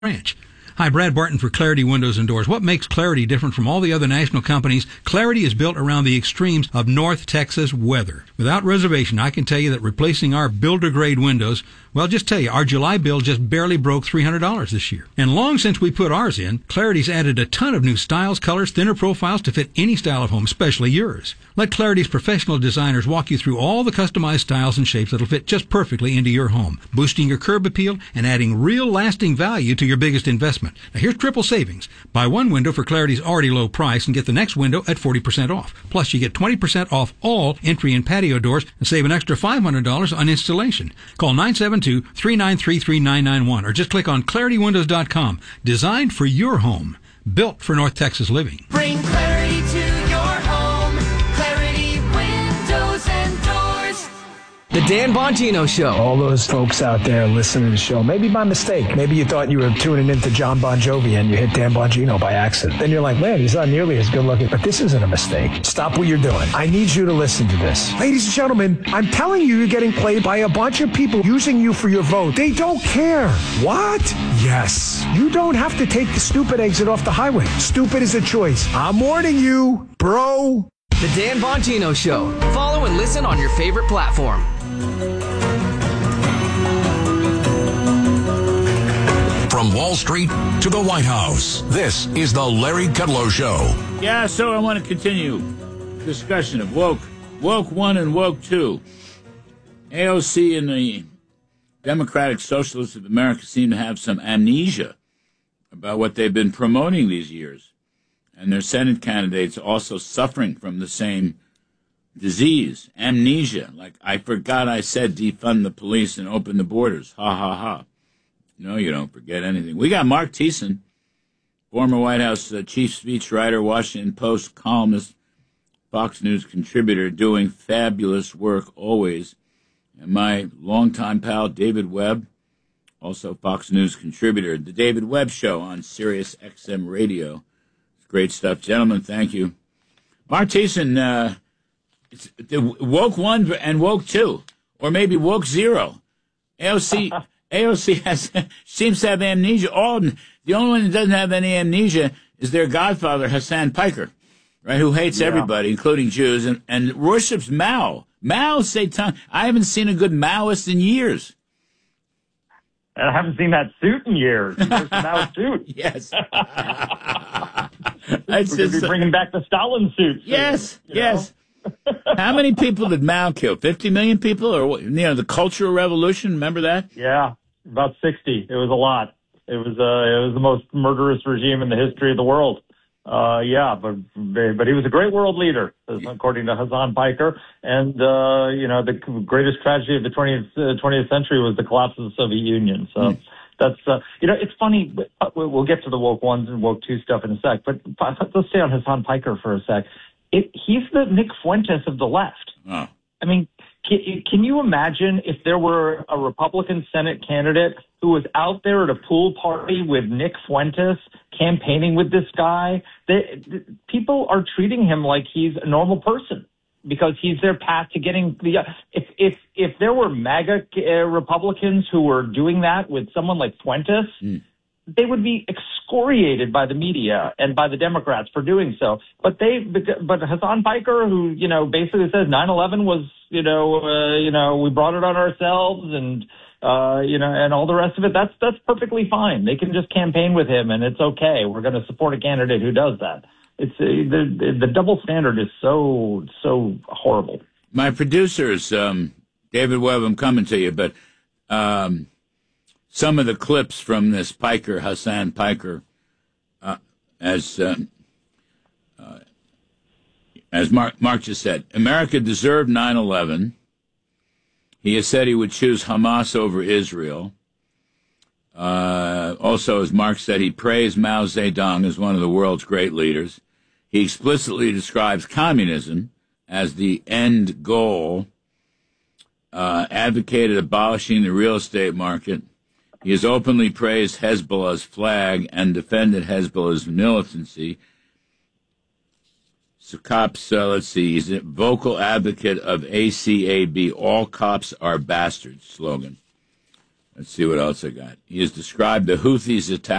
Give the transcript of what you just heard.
branch. Hi, Brad Barton for Clarity Windows and Doors. What makes Clarity different from all the other national companies? Clarity is built around the extremes of North Texas weather. Without reservation, I can tell you that replacing our builder-grade windows, well, just tell you, our July bill just barely broke $300 this year. And long since we put ours in, Clarity's added a ton of new styles, colors, thinner profiles to fit any style of home, especially yours. Let Clarity's professional designers walk you through all the customized styles and shapes that'll fit just perfectly into your home, boosting your curb appeal and adding real lasting value to your biggest investment. Now here's triple savings. Buy one window for Clarity's already low price and get the next window at 40% off. Plus you get 20% off all entry and patio doors and save an extra $500 on installation. Call 972-393-3991 or just click on ClarityWindows.com. Designed for your home. Built for North Texas living. Bring clarity to your home. Clarity Windows and Doors. The Dan Bongino Show. All those folks out there listening to the show, maybe by mistake. Maybe you thought you were tuning into John Bon Jovi and you hit Dan Bongino by accident. Then you're like, man, he's not nearly as good looking. But this isn't a mistake. Stop what you're doing. I need you to listen to this. Ladies and gentlemen, I'm telling you, you're getting played by a bunch of people using you for your vote. They don't care. What? Yes. You don't have to take the stupid exit off the highway. Stupid is a choice. I'm warning you, bro. The Dan Bongino Show. Follow and listen on your favorite platform. From Wall Street to the White House, this is the Larry Kudlow Show. Yeah, so I want to continue discussion of woke 1 and woke 2. AOC and the Democratic Socialists of America seem to have some amnesia about what they've been promoting these years. And their Senate candidates also suffering from the same disease, amnesia. Like, I forgot I said defund the police and open the borders. Ha, ha, ha. No, you don't forget anything. We got Mark Thiessen, former White House chief speechwriter, Washington Post columnist, Fox News contributor, doing fabulous work always. And my longtime pal, David Webb, also Fox News contributor. The David Webb Show on Sirius XM Radio. It's great stuff. Gentlemen, thank you. Mark Thiessen, it's the woke 1 and woke 2, or maybe woke 0. AOC seems to have amnesia. The only one that doesn't have any amnesia is their godfather, Hassan Piker, right, who hates everybody, including Jews, and worships Mao. Mao Zedong. I haven't seen a good Maoist in years. I haven't seen that suit in years. Mao suit. Yes. We're going to be bringing back the Stalin suit. Yes, yes. How many people did Mao kill? 50 million people? Or, the Cultural Revolution, remember that? Yeah, about 60. It was a lot. It was the most murderous regime in the history of the world. But he was a great world leader, according to Hassan Piker. And, the greatest tragedy of the 20th century was the collapse of the Soviet Union. So that's, it's funny. We'll get to the woke 1s and woke 2 stuff in a sec, but let's stay on Hassan Piker for a sec. He's the Nick Fuentes of the left. Oh. I mean, can you imagine if there were a Republican Senate candidate who was out there at a pool party with Nick Fuentes campaigning with this guy? People are treating him like he's a normal person because he's their path to getting the. If there were MAGA Republicans who were doing that with someone like Fuentes. They would be excoriated by the media and by the Democrats for doing so. But Hassan Piker, who, basically says 9/11 was, we brought it on ourselves and, and all the rest of it, that's perfectly fine. They can just campaign with him and it's okay. We're going to support a candidate who does that. It's the double standard is so horrible. My producers, David Webb, I'm coming to you, but, some of the clips from this Hassan Piker, as Mark just said, America deserved 9/11. He has said he would choose Hamas over Israel. Also, as Mark said, he praised Mao Zedong as one of the world's great leaders. He explicitly describes communism as the end goal, advocated abolishing the real estate market. He has openly praised Hezbollah's flag and defended Hezbollah's militancy. So cops, he's a vocal advocate of ACAB, all cops are bastards slogan. Let's see what else I got. He has described the Houthis' attack